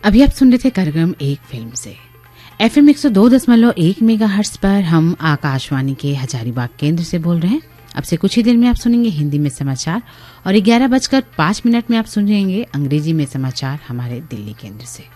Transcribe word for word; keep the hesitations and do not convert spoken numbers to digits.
अभी आप सुन रहे थे कार्यक्रम एक फिल्म से। एफ एम एक सौ दो दशमलव एक मेगा हर्ट्ज पर हम आकाशवाणी के हजारीबाग केंद्र से बोल रहे हैं। अब से कुछ ही देर में आप सुनेंगे हिंदी में समाचार और ग्यारह बजकर पाँच मिनट में आप सुनेंगे अंग्रेजी में समाचार हमारे दिल्ली केंद्र से।